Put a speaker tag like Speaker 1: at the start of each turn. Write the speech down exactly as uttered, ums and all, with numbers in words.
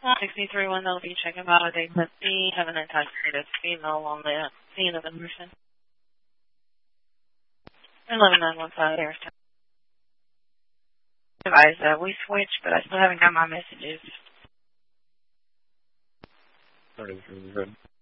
Speaker 1: sixty-three one, they'll be checking validate with B, have an intoxicated female on the scene of the mission. eleven nine one five, there's time. Advise, uh, we switched, but I still haven't got my messages.
Speaker 2: Alright, good.